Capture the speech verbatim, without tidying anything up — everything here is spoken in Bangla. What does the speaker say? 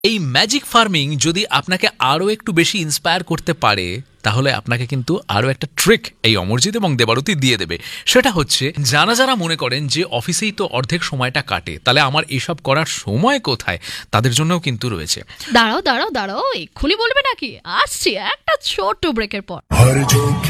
এই ম্যাজিক ফার্মিং যদি আপনাকে আরও একটু বেশি ইন্সপায়ার করতে পারে, তাহলে আপনাকে কিন্তু আরও একটা ট্রিক এই অমরজিৎ এবং দেবারতী দিয়ে দেবে। সেটা হচ্ছে, যারা যারা মনে করেন যে অফিসেই তো অর্ধেক সময়টা কাটে, তাহলে আমার এসব করার সময় কোথায়, তাদের জন্যও কিন্তু রয়েছে। দাঁড়াও দাঁড়াও দাঁড়াও, এক্ষুনি বলবে নাকি? আসছি একটা ছোট্ট ব্রেকের পর।